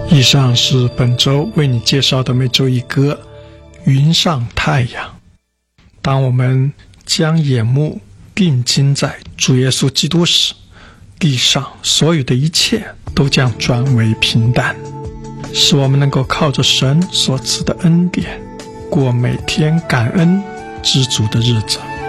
以上是本周为你介绍的每周一歌云上太阳。当我们将眼目定睛在主耶稣基督时，地上所有的一切都将转为平淡，使我们能够靠着神所赐的恩典，过每天感恩知足的日子。